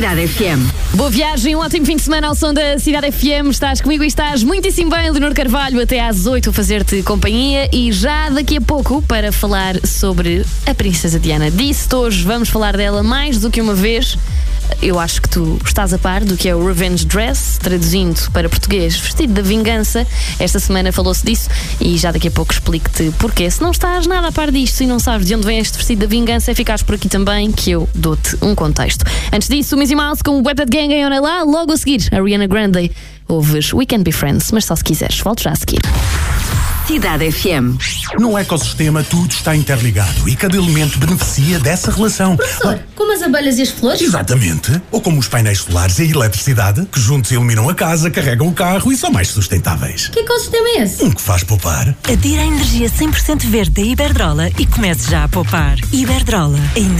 Cidade FM. Boa viagem, um ótimo fim de semana ao som da Cidade FM. Estás comigo e estás muitíssimo bem, Leonor Carvalho, até às 8 a fazer-te companhia. E já daqui a pouco, para falar sobre a Princesa Diana. Disse-te hoje, vamos falar dela mais do que uma vez. Eu acho que tu estás a par do que é o Revenge Dress, traduzindo para português, vestido da vingança. Esta semana falou-se disso e já daqui a pouco explico-te porquê. Se não estás nada a par disto e não sabes de onde vem este vestido da vingança, ficares por aqui também, que eu dou-te um contexto. Antes disso, o Missy Mouse com o Wet That Gang em Ona Lá. Logo a seguir, a Ariana Grande. Ouves We Can Be Friends, mas só se quiseres. Volto já a seguir. Cidade FM. No ecossistema tudo está interligado e cada elemento beneficia dessa relação. Professor, como as abelhas e as flores? Exatamente. Ou como os painéis solares e a eletricidade, que juntos iluminam a casa, carregam o carro e são mais sustentáveis. Que ecossistema é esse? Um que faz poupar. Adira à energia 100% verde da Iberdrola e comece já a poupar. Iberdrola, a energia